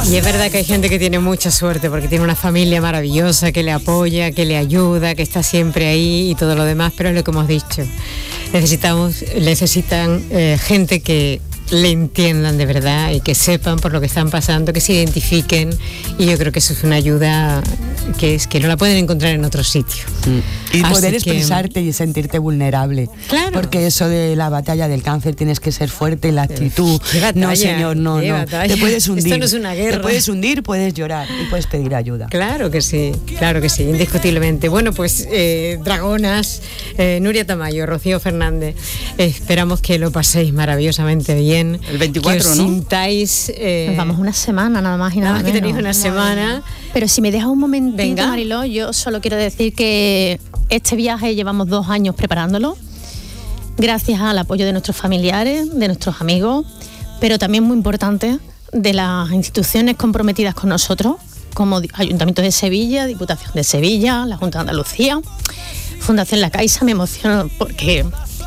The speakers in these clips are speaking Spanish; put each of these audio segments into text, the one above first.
Y es verdad que hay gente que tiene mucha suerte porque tiene una familia maravillosa que le apoya, que le ayuda, que está siempre ahí y todo lo demás, pero es lo que hemos dicho. Necesitan gente que le entiendan de verdad y que sepan por lo que están pasando, que se identifiquen, y yo creo que eso es una ayuda que no la pueden encontrar en otro sitio. Y poder expresarte y sentirte vulnerable. Claro. Porque eso de la batalla del cáncer tienes que ser fuerte, la actitud. No, señor, no. Te puedes hundir. Esto no es una guerra. Te puedes hundir, puedes llorar y puedes pedir ayuda. Claro que sí, indiscutiblemente. Bueno, pues dragonas, Nuria Tamayo, Rocío Fernández, esperamos que lo paséis maravillosamente bien. El 24, que os ¿no? Sintáis... Nos vamos una semana, nada más y nada menos. Que tenéis una semana. Pero si me dejas un momentito, Venga. Mariló, yo solo quiero decir que este viaje llevamos 2 años preparándolo, gracias al apoyo de nuestros familiares, de nuestros amigos, pero también muy importante, de las instituciones comprometidas con nosotros, como Ayuntamiento de Sevilla, Diputación de Sevilla, la Junta de Andalucía, Fundación La Caixa. Me emociono porque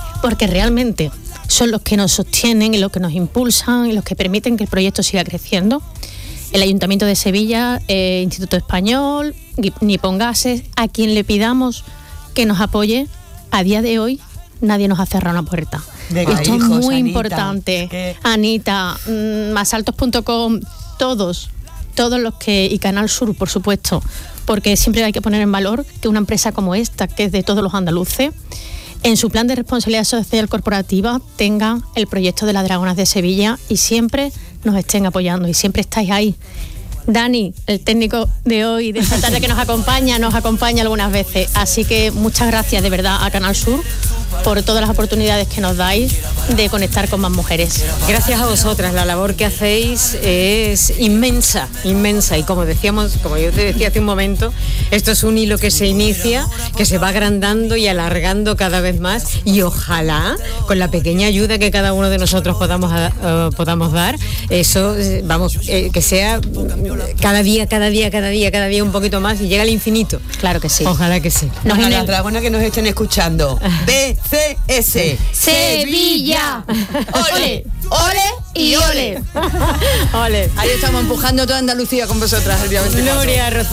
realmente son los que nos sostienen y los que nos impulsan y los que permiten que el proyecto siga creciendo. El Ayuntamiento de Sevilla, Instituto Español, Nippon Gases, a quien le pidamos que nos apoye, a día de hoy nadie nos ha cerrado una puerta. Esto es muy importante. Anita, masaltos.com, todos los que, y Canal Sur, por supuesto, porque siempre hay que poner en valor que una empresa como esta, que es de todos los andaluces, en su plan de responsabilidad social corporativa tenga el proyecto de las Dragonas de Sevilla y siempre nos estén apoyando y siempre estáis ahí. Dani, el técnico de hoy, de esta tarde, que nos acompaña algunas veces. Así que muchas gracias de verdad a Canal Sur por todas las oportunidades que nos dais de conectar con más mujeres. Gracias a vosotras, la labor que hacéis es inmensa, y como yo te decía hace un momento, esto es un hilo que se inicia, que se va agrandando y alargando cada vez más, y ojalá con la pequeña ayuda que cada uno de nosotros podamos dar, eso, que sea cada día un poquito más y llega al infinito. Claro que sí. Ojalá que sí. A las dragonas que nos estén escuchando, BCS Sevilla. Ole, ole y ole. Ole. Ahí estamos empujando toda Andalucía con vosotras el día 24. Nuria, Rocío.